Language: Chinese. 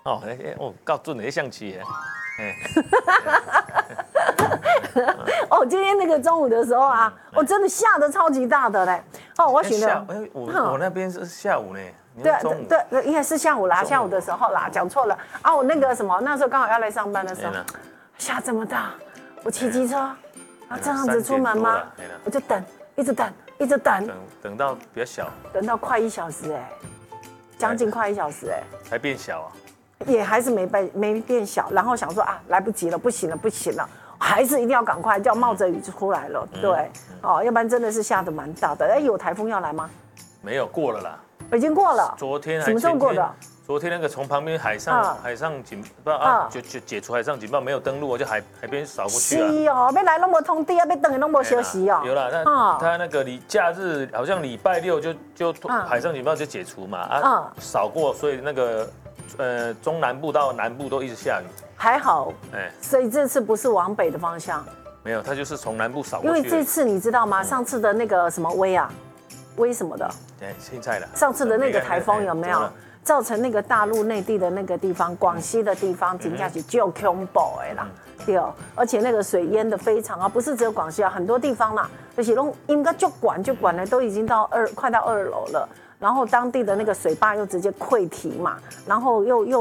哦，够准的象棋耶。 哦，今天那个中午的时候啊，我真的下的超级大的嘞。哦，我觉得， 我那边是下午呢。 对，应该是下午啦，下午的时候啦，讲错了啊。我那个什么，那时候刚好要来上班的时候，下这么大，我骑机车，啊这样子出门吗？我就等，一直等， 等到比较小， 等到快1小时哎，将近快1小时哎， 才变小啊。 也还是没变小，然后想说啊，来不及了，不行了，还是一定要赶快，就要冒着雨出来了，对，哦，要不然真的是下得蛮大的。哎，有台风要来吗？ 没有，过了啦， 已经过了。 昨天什么时候过的？ 昨天那个从旁边海上警报啊，就解除海上警报，没有登陆，就海边扫过去啊。 是哦，要来都没通知啊，要等也都没消息哦。 有啦，那他那个假日好像礼拜6就海上警报就解除嘛啊，扫过，所以那个中南部到南部都一直下雨。 还好，所以这次不是往北的方向。 没有，他就是从南部扫过去。 因为这次你知道吗？上次的那个什么威什么的， 现在的上次的那个台风有没有造成那个大陆内地的那个地方，广西的地方，真的是就恐怖的啦，对哦，而且那个水淹的非常啊，不是只有广西啊，很多地方啦，而且都应该就管了，都已经到快到2楼了，然后当地的那个水坝又直接溃堤嘛，然后又